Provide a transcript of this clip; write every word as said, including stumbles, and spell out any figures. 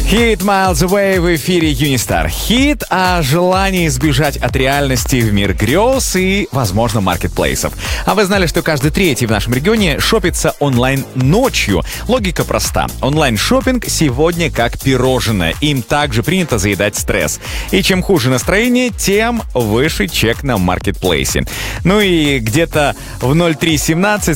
Hit Miles Away в эфире Юнистар. Хит о желании избежать от реальности в мир грез и, возможно, маркетплейсов. А вы знали, что каждый третий в нашем регионе шопится онлайн ночью? Логика проста. Онлайн-шоппинг сегодня как пирожное. Им также принято заедать стресс. И чем хуже настроение, тем выше чек на маркетплейсе. Ну и где-то в ноль три семнадцать